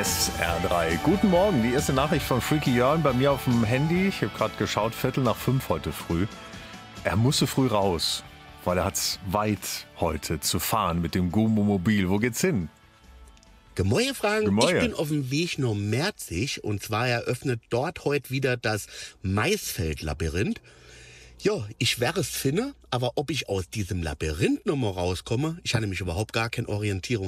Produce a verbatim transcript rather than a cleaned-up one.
S R drei. Guten Morgen, die erste Nachricht von Freaky Jörn bei mir auf dem Handy. Ich habe gerade geschaut, Viertel nach fünf heute früh. Er musste früh raus, weil er hat's weit heute zu fahren mit dem Gummomobil. Wo geht's hin? Gemäue Fragen, Gemäue. Ich bin auf dem Weg nach Merzig und zwar eröffnet dort heute wieder das Maisfeld-Labyrinth. Ja, ich werde es finden, aber ob ich aus diesem Labyrinth nochmal rauskomme, ich habe nämlich überhaupt gar keine Orientierung.